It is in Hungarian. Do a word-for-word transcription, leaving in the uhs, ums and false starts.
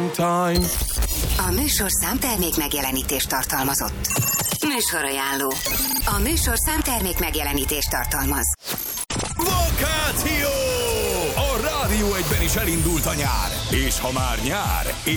time. A műsorszám termék megjelenítést tartalmazott. Műsorajánló. A műsorszám termék megjelenítést tartalmaz. Vakáció! A Rádió egyben is elindult a nyár. És ha már nyár,